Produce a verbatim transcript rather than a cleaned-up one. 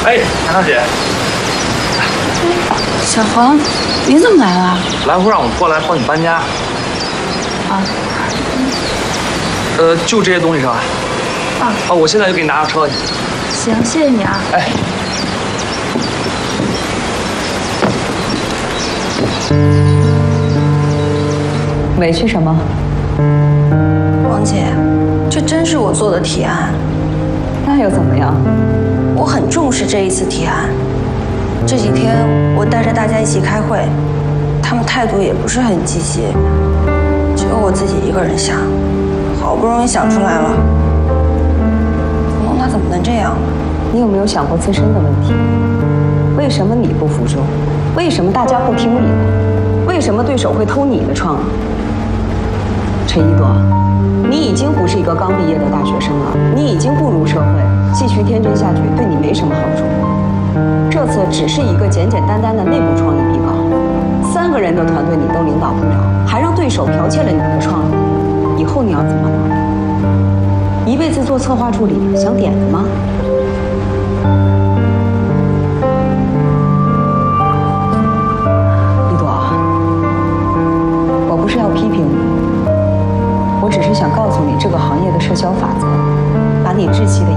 哎，韩大姐， 小黄，你怎么来了？ 来福让我过来帮你搬家。 啊。 呃，就这些东西是吧？ 啊。 啊，我现在就给你拿上车去。 行，谢谢你啊。 哎。 委屈什么？ 王姐，这真是我做的提案。 那又怎么样？ 我很重视这一次提案。这几天我带着大家一起开会，他们态度也不是很积极，只有我自己一个人想，好不容易想出来了。冯龙他怎么能这样呢？ 你有没有想过自身的问题？为什么你不服众？为什么大家不听你的？为什么对手会偷你的创意？陈一朵，你已经不是一个刚毕业的大学生了，你已经步入社会，继续天真下去对你没什么好处。这次只是一个简简单单的内部创意比稿，三个人的团队你都领导不了，还让对手剽窃了你的创意，以后你要怎么办？一辈子做策划助理，想点子吗？一朵，我不是要批评你。我只是想告诉你这个行业的社交法则，把你稚气的